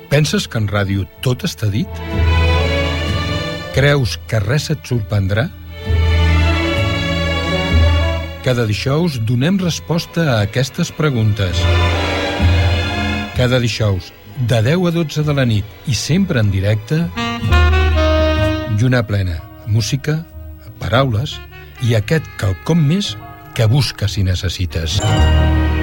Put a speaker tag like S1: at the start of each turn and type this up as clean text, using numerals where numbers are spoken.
S1: Penses que en ràdio tot està dit? Creus que res et sorprendrà? Cada dijous donem resposta a aquestes preguntes. Cada dijous, de 10 a 12 de la nit i sempre en directe, lluna plena, música, paraules i aquest quelcom més que busques i necessites.